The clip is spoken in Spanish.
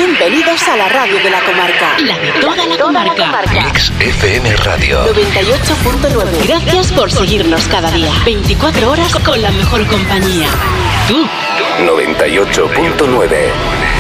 Bienvenidos a la radio de la comarca. La de toda la comarca. Mix FM Radio 98.9. Gracias por seguirnos cada día. 24 horas con la mejor compañía. Tú. 98.9.